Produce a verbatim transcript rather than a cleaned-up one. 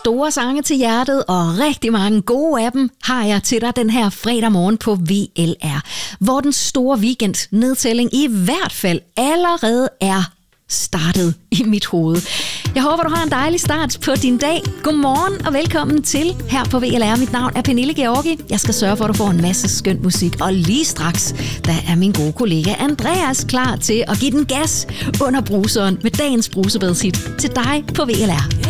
store sange til hjertet, og rigtig mange gode af dem har jeg til dig den her fredag morgen på V L R, hvor den store weekend-nedtælling i hvert fald allerede er startet i mit hoved. Jeg håber, du har en dejlig start på din dag. Godmorgen og velkommen til her på V L R. Mit navn er Pernille Georgi. Jeg skal sørge for, at du får en masse skøn musik. Og lige straks, der er min gode kollega Andreas klar til at give den gas under bruseren med dagens brusebadshit til dig på V L R.